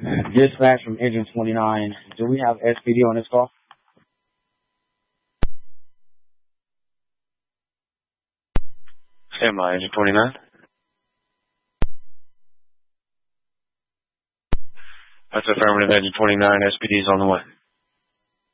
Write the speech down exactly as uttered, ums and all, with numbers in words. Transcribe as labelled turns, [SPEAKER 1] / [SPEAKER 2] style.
[SPEAKER 1] Dispatch from Engine twenty-nine. Do we have S P D on this call?
[SPEAKER 2] Stand by, Engine twenty-nine. That's affirmative, Engine twenty-nine. S P D is on the way.